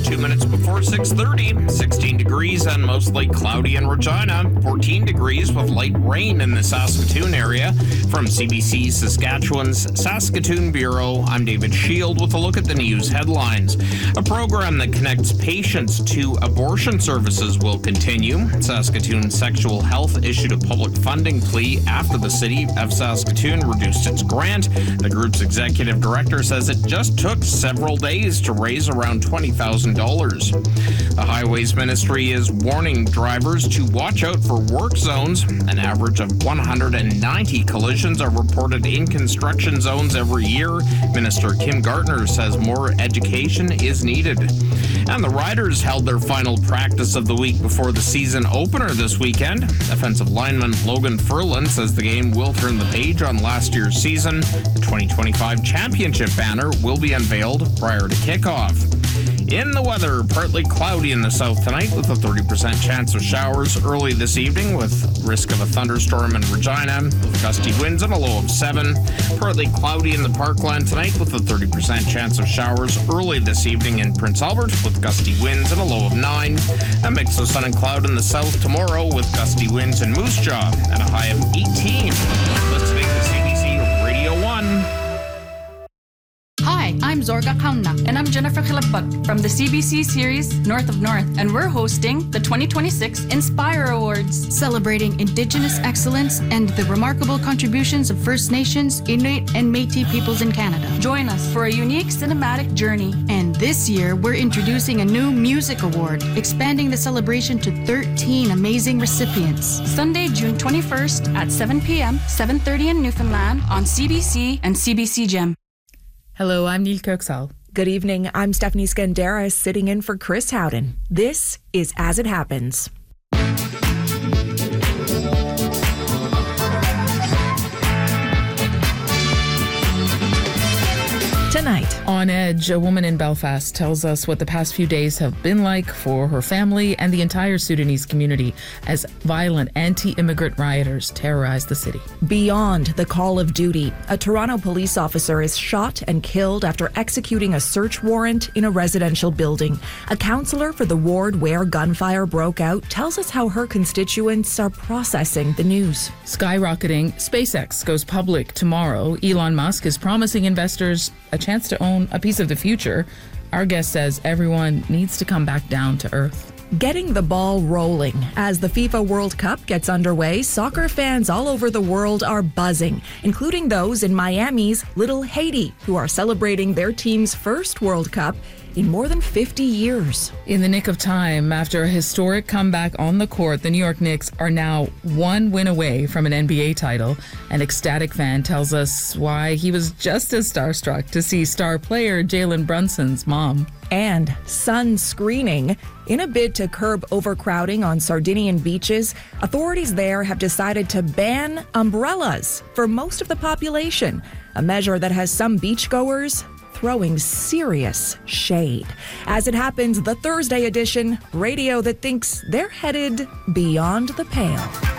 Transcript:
2 minutes before 6:30. 16 degrees and mostly cloudy in Regina. 14 degrees with light rain in the Saskatoon area. From CBC Saskatchewan's Saskatoon Bureau, I'm David Shield with a look at the news headlines. A program that connects patients to abortion services will continue. Saskatoon Sexual Health issued a public funding plea after the city of Saskatoon reduced its grant. The group's executive director says it just took several days to raise around $20,000. The Highways Ministry is warning drivers to watch out for work zones. An average of 190 collisions are reported in construction zones every year. Minister Kim Gartner says more education is needed. And the Riders held their final practice of the week before the season opener this weekend. Offensive lineman Logan Ferland says the game will turn the page on last year's season. The 2025 championship banner will be unveiled prior to kickoff. In the weather, partly cloudy in the south tonight with a 30% chance of showers early this evening with risk of a thunderstorm in Regina with gusty winds and a low of 7. Partly cloudy in the Parkland tonight with a 30% chance of showers early this evening in Prince Albert with gusty winds and a low of 9. A mix of sun and cloud in the south tomorrow with gusty winds in Moose Jaw and a high of 18. Listening to CBC Radio 1. Hi, I'm Zorga Kauna, and I'm Jennifer Khilapag from the CBC series North of North, and we're hosting the 2026 Inspire Awards, celebrating Indigenous excellence and the remarkable contributions of First Nations, Inuit, and Métis peoples in Canada. Join us for a unique cinematic journey. And this year, we're introducing a new music award, expanding the celebration to 13 amazing recipients. Sunday, June 21st at 7 p.m., 7:30 in Newfoundland on CBC and CBC Gem. Hello, I'm Neil Kirksall. Good evening. I'm Stephanie Scandaris sitting in for Chris Howden. This is As It Happens. Tonight. On Edge, a woman in Belfast tells us what the past few days have been like for her family and the entire Sudanese community as violent anti-immigrant rioters terrorize the city. Beyond the call of duty, a Toronto police officer is shot and killed after executing a search warrant in a residential building. A councillor for the ward where gunfire broke out tells us how her constituents are processing the news. Skyrocketing, SpaceX goes public tomorrow. Elon Musk is promising investors a chance to own a piece of the future. Our guest says everyone needs to come back down to earth. Getting the ball rolling. As the FIFA World Cup gets underway, soccer fans all over the world are buzzing, including those in Miami's Little Haiti, who are celebrating their team's first World Cup in more than 50 years. In the nick of time, after a historic comeback on the court, the New York Knicks are now one win away from an NBA title. An ecstatic fan tells us why he was just as starstruck to see star player Jalen Brunson's mom. And sun screening. In a bid to curb overcrowding on Sardinian beaches, authorities there have decided to ban umbrellas for most of the population, a measure that has some beachgoers throwing serious shade. As it happens, the Thursday edition, radio that thinks they're headed beyond the pale.